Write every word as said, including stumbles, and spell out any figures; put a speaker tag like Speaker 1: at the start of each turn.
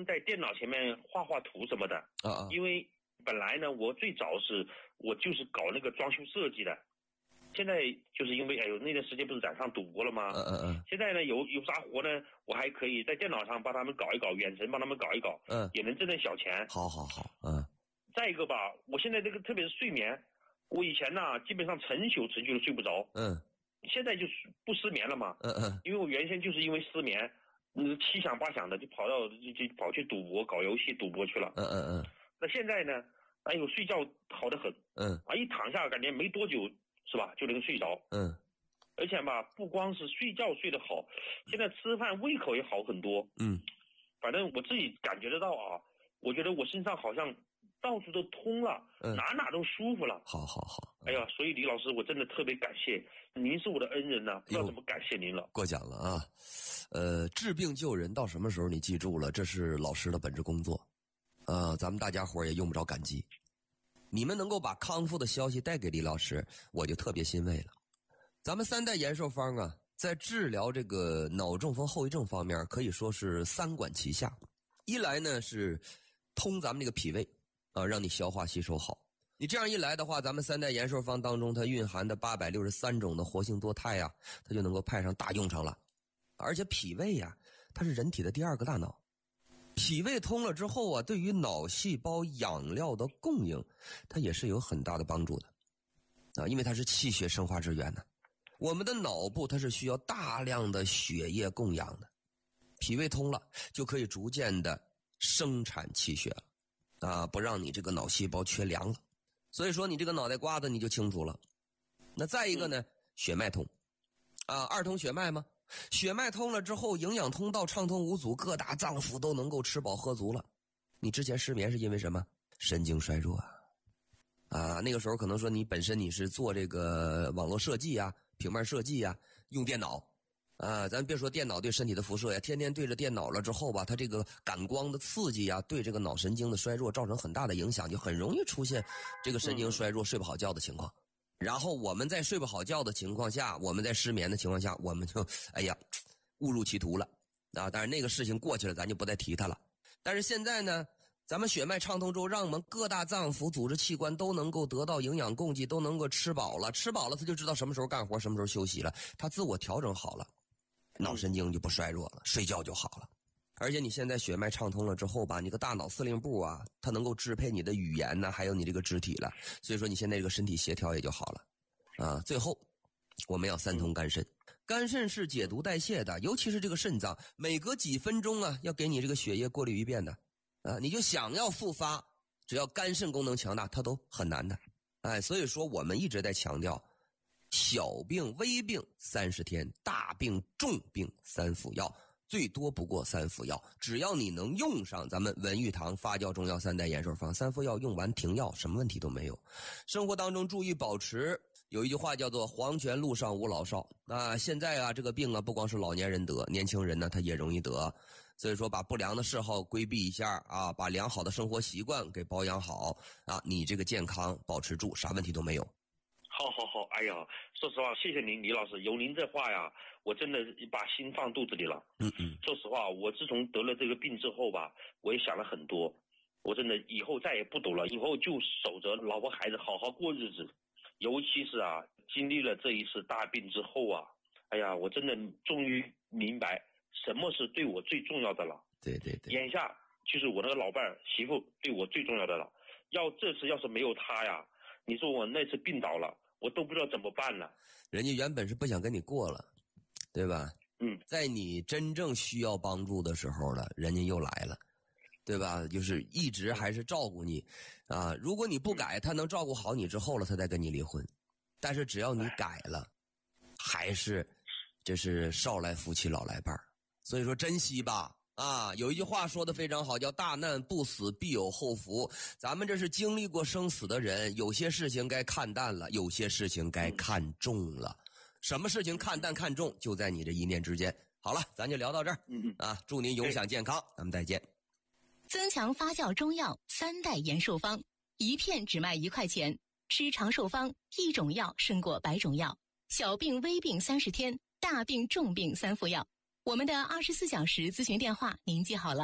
Speaker 1: 在电脑前面画画图什么的
Speaker 2: 啊啊，
Speaker 1: 因为本来呢，我最早是我就是搞那个装修设计的，现在就是因为哎呦那段时间不是染上赌博了吗？
Speaker 2: 嗯嗯嗯，
Speaker 1: 现在呢有有啥活呢，我还可以在电脑上帮他们搞一搞，远程帮他们搞一搞，
Speaker 2: 嗯，
Speaker 1: 也能挣点小钱。
Speaker 2: 好好好，嗯。
Speaker 1: 再一个吧，我现在这个特别是睡眠，我以前呢基本上成宿成宿都睡不着，
Speaker 2: 嗯，
Speaker 1: 现在就是不失眠了嘛，
Speaker 2: 嗯嗯，
Speaker 1: 因为我原先就是因为失眠，嗯，七想八想的就跑到就就跑去赌博搞游戏赌博去了，
Speaker 2: 嗯嗯嗯，
Speaker 1: 那现在呢，哎呦睡觉好得很，
Speaker 2: 嗯
Speaker 1: 啊一躺下感觉没多久是吧就能睡着，
Speaker 2: 嗯，
Speaker 1: 而且吧不光是睡觉睡得好，现在吃饭胃口也好很多，
Speaker 2: 嗯，
Speaker 1: 反正我自己感觉得到啊，我觉得我身上好像到处都通了，
Speaker 2: 嗯，
Speaker 1: 哪哪都舒服了。
Speaker 2: 好好好，
Speaker 1: 哎呀，所以李老师，我真的特别感谢您，是我的恩人呐、不知道怎么感谢您了。
Speaker 2: 过奖了啊，呃，治病救人到什么时候你记住了，这是老师的本职工作，呃，咱们大家伙也用不着感激，你们能够把康复的消息带给李老师，我就特别欣慰了。咱们三代延寿方啊，在治疗这个脑中风后遗症方面，可以说是三管齐下。一来呢是通咱们这个脾胃啊，让你消化吸收好。你这样一来的话，咱们三代延寿方当中它蕴含的八百六十三种的活性多肽啊，它就能够派上大用场了。而且脾胃呀、啊，它是人体的第二个大脑。脾胃通了之后啊，对于脑细胞养料的供应，它也是有很大的帮助的啊，因为它是气血生化之源呢。我们的脑部它是需要大量的血液供养的，脾胃通了，就可以逐渐的生产气血了啊，不让你这个脑细胞缺粮了。所以说你这个脑袋瓜子你就清楚了。那再一个呢，血脉通啊，二通血脉吗？血脉通了之后，营养通道畅通无阻，各大脏腑都能够吃饱喝足了。你之前失眠是因为什么？神经衰弱啊。啊，那个时候可能说你本身你是做这个网络设计啊、平面设计啊，用电脑啊，咱别说电脑对身体的辐射呀，天天对着电脑了之后吧，它这个感光的刺激啊，对这个脑神经的衰弱造成很大的影响，就很容易出现这个神经衰弱、睡不好觉的情况。然后我们在睡不好觉的情况下，我们在失眠的情况下，我们就哎呀误入歧途了啊！当然那个事情过去了，咱就不再提它了。但是现在呢，咱们血脉畅通之后，让我们各大脏腑、组织器官都能够得到营养供给，都能够吃饱了，吃饱了他就知道什么时候干活，什么时候休息了，他自我调整好了，脑神经就不衰弱了，睡觉就好了。而且你现在血脉畅通了之后吧，你个大脑司令部啊，它能够支配你的语言呢，还有你这个肢体了，所以说你现在这个身体协调也就好了啊。最后我们要三通肝肾，肝肾是解毒代谢的，尤其是这个肾脏，每隔几分钟啊要给你这个血液过滤一遍的啊，你就想要复发，只要肝肾功能强大，它都很难的。哎，所以说我们一直在强调，小病微病三十天，大病重病三服药。最多不过三副药，只要你能用上咱们文玉堂发酵中药三代延寿方，三副药用完停药，什么问题都没有。生活当中注意保持，有一句话叫做黄泉路上无老少啊。现在啊，这个病啊，不光是老年人得，年轻人呢他也容易得。所以说，把不良的嗜好规避一下啊，把良好的生活习惯给保养好啊，你这个健康保持住，啥问题都没有。
Speaker 1: 好好好，哎呀，说实话，谢谢您，李老师，有您这话呀，我真的把心放肚子里了。
Speaker 2: 嗯嗯，
Speaker 1: 说实话，我自从得了这个病之后吧，我也想了很多，我真的以后再也不赌了，以后就守着老婆孩子好好过日子。尤其是啊，经历了这一次大病之后啊，哎呀，我真的终于明白什么是对我最重要的了。
Speaker 2: 对对对，
Speaker 1: 眼下就是我那个老伴儿媳妇对我最重要的了。要这次要是没有她呀，你说我那次病倒了，我都不知道怎么办了。
Speaker 2: 人家原本是不想跟你过了，对吧？
Speaker 1: 嗯，
Speaker 2: 在你真正需要帮助的时候了，人家又来了，对吧？就是一直还是照顾你啊。如果你不改，他能照顾好你之后了，他再跟你离婚。但是只要你改了，还是这是少来夫妻老来伴儿。所以说珍惜吧。啊，有一句话说的非常好，叫大难不死必有后福。咱们这是经历过生死的人，有些事情该看淡了，有些事情该看重了。什么事情看淡看重，就在你这一念之间。好了，咱就聊到这儿。
Speaker 1: 嗯嗯
Speaker 2: 啊，祝您永享健康，咱们再见。
Speaker 3: 增强发酵中药三代延寿方，一片只卖一块钱，吃长寿方，一种药胜过百种药。小病微病三十天，大病重病三副药。我们的二十四小时咨询电话您记好了。